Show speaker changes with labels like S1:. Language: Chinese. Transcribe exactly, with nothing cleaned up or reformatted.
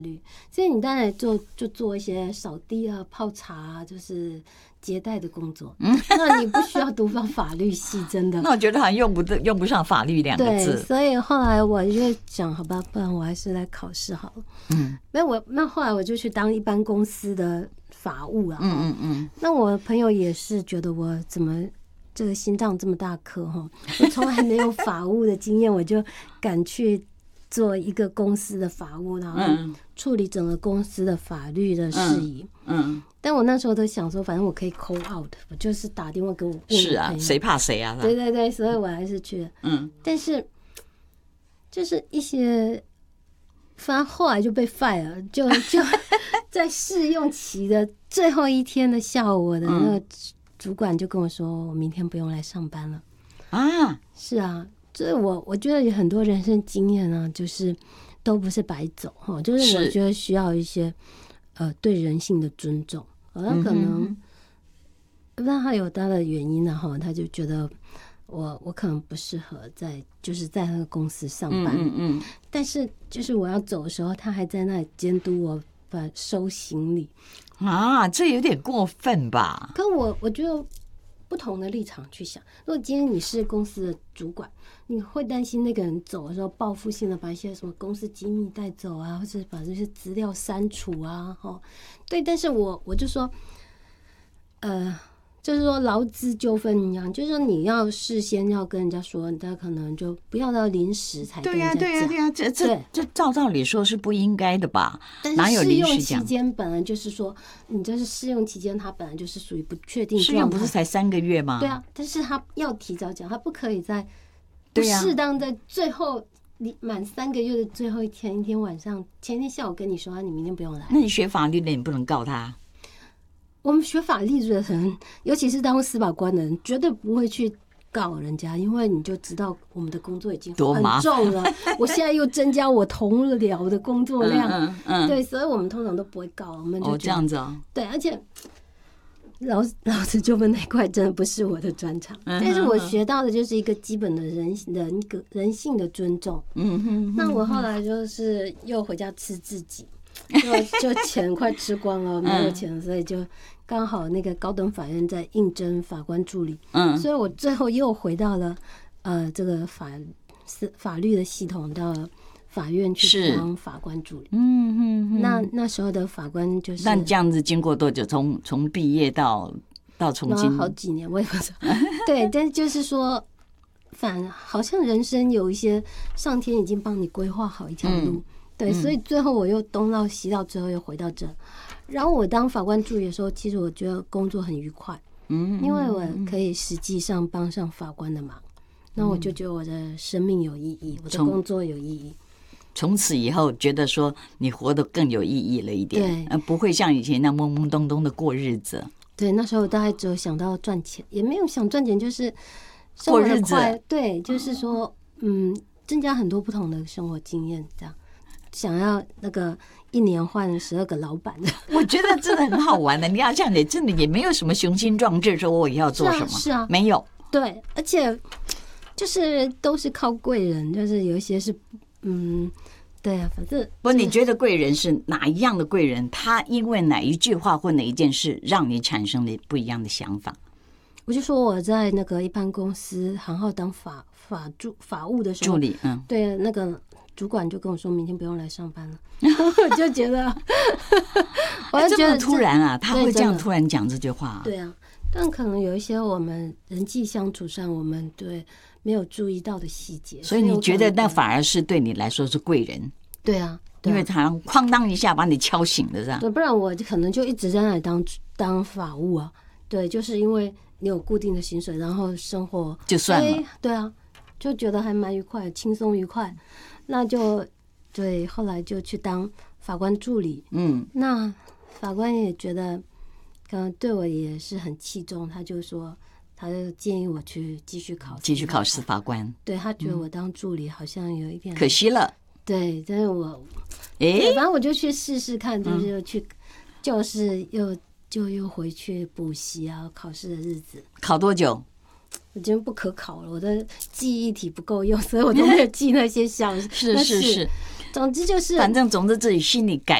S1: 所以你当然就就做一些扫地啊、泡茶啊，就是接待的工作。嗯，那你不需要读上法律系，真的。
S2: 那我觉得好像用不得，用不上法律两个字。
S1: 对，所以后来我就想，好吧，不然我还是来考试好了。嗯，那我那后来我就去当一般公司的法务啊。嗯嗯嗯。那我朋友也是觉得我怎么这个心脏这么大颗哈，我从来没有法务的经验，我就敢去做一个公司的法务，然后处理整个公司的法律的事宜。嗯，嗯但我那时候都想说，反正我可以 call out， 我就是打电话给我问。
S2: 是啊，谁怕谁啊？
S1: 对对对，所以我还是去了。嗯，但是就是一些，反正后来就被 fire， 就就在试用期的最后一天的下午，我的那个主管就跟我说，我明天不用来上班了。啊，是啊。所以我我觉得有很多人生经验呢、啊，就是都不是白走哈，就是我觉得需要一些呃对人性的尊重。好像可能不知道他有他的原因呢哈，他就觉得我我可能不适合在就是在那个公司上班。嗯嗯嗯。但是就是我要走的时候，他还在那里监督我把收行李
S2: 啊，这有点过分吧？
S1: 可我我觉得。不同的立场去想，如果今天你是公司的主管，你会担心那个人走的时候报复性的把一些什么公司机密带走啊，或者把这些资料删除啊，哦，对，但是我我就说，呃，就是说劳资纠纷一样，就是说你要事先要跟人家说，他可能就不要到临时才跟人家讲。
S2: 对呀、啊，对呀、啊，对呀、啊，这这这照道理说是不应该的吧？哪有临时讲？
S1: 试用期间本来就是说，你这是试用期间，它本来就是属于不确定状态。
S2: 试用不是才三个月吗？
S1: 对啊，但是他要提早讲，他不可以在不适当在最后你满三个月的最后一天一天晚上，前天下午跟你说、啊、你明天不用来。
S2: 那你学法律的，你不能告他。
S1: 我们学法律的人，尤其是当司法官的人，绝对不会去告人家，因为你就知道我们的工作已经很重了。我现在又增加我同僚的工作量，嗯嗯嗯、对，所以我们通常都不会告。我们就
S2: 哦这样子哦，
S1: 对，而且劳劳资纠纷那块真的不是我的专长，嗯、但是我学到的就是一个基本的人人格人性的尊重。嗯哼，那我后来就是又回家吃自己。就就钱快吃光了，没有钱，所以就刚好那个高等法院在应征法官助理，嗯，所以我最后又回到了呃这个法法律的系统，到了法院去当法官助理。嗯嗯，那那时候的法官就是，
S2: 那这样子经过多久？从从毕业到到从今
S1: 好几年，我也不知道。对，但是就是说，反好像人生有一些上天已经帮你规划好一条路。嗯对，所以最后我又东到西到，最后又回到这。然后我当法官助理的时候，其实我觉得工作很愉快，嗯，因为我可以实际上帮上法官的忙，那我就觉得我的生命有意义，我的工作有意义。
S2: 从此以后，觉得说你活得更有意义了一点，
S1: 对，
S2: 不会像以前那懵懵懂懂的过日子。
S1: 对，那时候大概只有想到赚钱，也没有想赚钱，就是生活的快，对，就是说，嗯，增加很多不同的生活经验，这样。想要那个一年换十二个老板的，
S2: 我觉得真的很好玩的。你要这样，你真的也没有什么雄心壮志，说我也要做什么，
S1: 是啊，是啊
S2: 没有。
S1: 对，而且就是都是靠贵人，就是有一些是，嗯，对啊，反正
S2: 不，你觉得贵人是哪一样的贵人？他因为哪一句话或哪一件事，让你产生了不一样的想法？
S1: 我就说我在那个一般公司行号当法法助法务的时候，
S2: 助理，嗯，
S1: 对那个。主管就跟我说明天不用来上班了，我就觉得，
S2: 我就觉得突然啊，他会这样突然讲这句话、啊，
S1: 对啊，但可能有一些我们人际相处上，我们对没有注意到的细节，
S2: 所以你觉得那反而是对你来说是贵人？
S1: 对啊，对
S2: 因为他哐当一下把你敲醒了，这样
S1: 对，不然我可能就一直在那里当当法务啊，对，就是因为你有固定的薪水，然后生活
S2: 就算了，
S1: 对啊，就觉得还蛮愉快，轻松愉快。那就对，后来就去当法官助理。嗯，那法官也觉得，可能对我也是很器重，他就说，他就建议我去继续考，
S2: 继续考司法官。
S1: 对，他觉得我当助理好像有一点
S2: 可惜了。
S1: 对，但是我，哎，反正我就去试试看，就是去教室又就又回去补习啊，考试的日子。
S2: 考多久？
S1: 我觉得不可考了，我的记忆体不够用，所以我都没有记那些小
S2: 是是是。
S1: 总之就是，
S2: 反正总之自己心里改